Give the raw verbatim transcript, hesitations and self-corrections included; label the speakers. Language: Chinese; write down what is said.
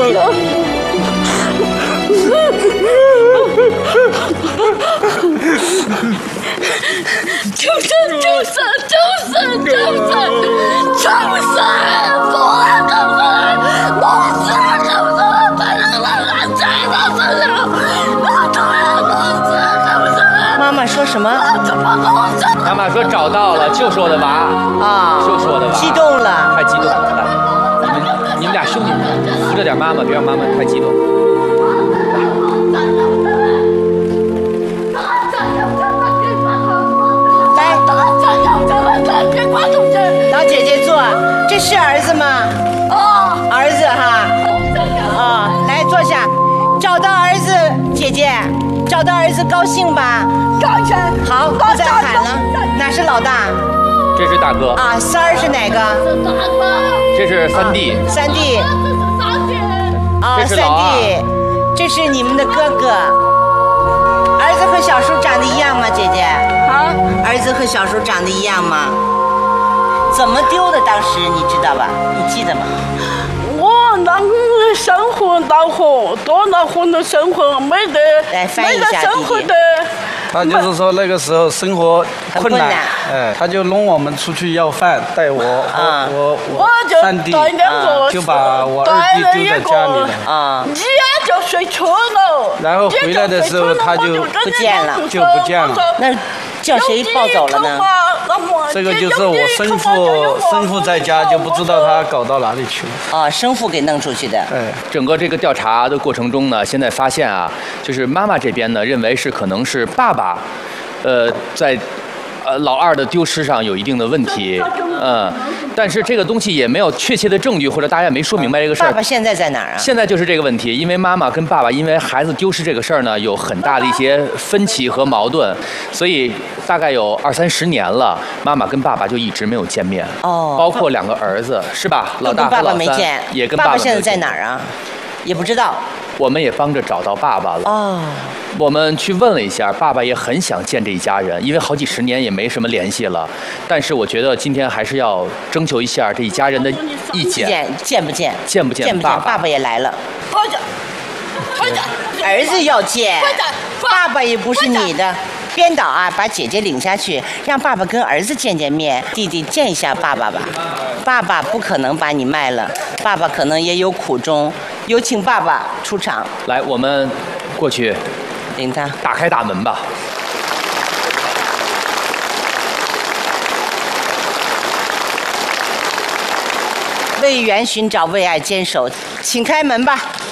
Speaker 1: 就是就是就是就是就是不可能，不是可能，反正我真的是了，我突然不是可能。
Speaker 2: 妈妈说什么？
Speaker 3: 妈妈说找到了，就是我的娃
Speaker 2: 啊，
Speaker 3: 就是我的娃。
Speaker 2: 激动了，
Speaker 3: 太激动了！来，你们你们俩兄弟扶着点妈妈，别让妈妈太激动。
Speaker 2: 老姐姐坐，这是儿子吗？
Speaker 1: 哦，
Speaker 2: 儿子哈。哦，来坐下。找到儿子，姐姐，找到儿子高兴吧？
Speaker 1: 高兴。
Speaker 2: 好，不再喊了。哪是老大？
Speaker 3: 这是大哥。
Speaker 2: 啊，三儿是哪个？
Speaker 3: 这是三弟。
Speaker 2: 三弟。啊，三弟，这是你们的哥哥。儿子和小叔长得一样吗，姐姐？
Speaker 1: 啊，
Speaker 2: 儿子和小叔长得一样吗？怎么丢的？当时你知道吧？你记得吗？
Speaker 1: 我那生活恼火，多恼火的生活，没得没得生活的。
Speaker 4: 他就是说那个时候生活困难，哎，他就弄我们出去要饭，带我
Speaker 2: 啊
Speaker 4: 我我三弟啊，就把我二弟丢在家里了
Speaker 2: 啊，
Speaker 1: 一眼就睡着了。
Speaker 4: 然后回来的时候他就
Speaker 2: 不见了，
Speaker 4: 就不见了。
Speaker 2: 那叫谁抱走了呢？
Speaker 4: 这个就是我生父，生父在家就不知道他搞到哪里去了。
Speaker 2: 啊，生父给弄出去的。
Speaker 4: 哎，
Speaker 3: 整个这个调查的过程中呢，现在发现啊，就是妈妈这边呢认为是可能是爸爸，呃，在呃老二的丢失上有一定的问题，嗯，但是这个东西也没有确切的证据，或者大家也没说明白这个事儿。
Speaker 2: 爸爸现在在哪儿啊？
Speaker 3: 现在就是这个问题，因为妈妈跟爸爸因为孩子丢失这个事儿呢，有很大的一些分歧和矛盾，所以大概有二三十年了，妈妈跟爸爸就一直没有见面。
Speaker 2: 哦，
Speaker 3: 包括两个儿子是吧？老大和
Speaker 2: 爸爸
Speaker 3: 老三
Speaker 2: 没见，
Speaker 3: 也跟爸爸没有见。
Speaker 2: 爸爸现在在哪儿啊？也不知道。
Speaker 3: 我们也帮着找到爸爸了。
Speaker 2: 哦，
Speaker 3: 我们去问了一下，爸爸也很想见这一家人，因为好几十年也没什么联系了。但是我觉得今天还是要征求一下这一家人的意见，
Speaker 2: 见见不见？
Speaker 3: 见不见？
Speaker 2: 见不见？爸爸也来了。儿子要见，爸爸也不是你的。编导啊，把姐姐领下去，让爸爸跟儿子见见面，弟弟见一下爸爸吧。爸爸不可能把你卖了，爸爸可能也有苦衷。有请爸爸出场。
Speaker 3: 来，我们过去
Speaker 2: 领他
Speaker 3: 打开大门吧。
Speaker 2: 为缘寻找，为爱坚守，请开门吧。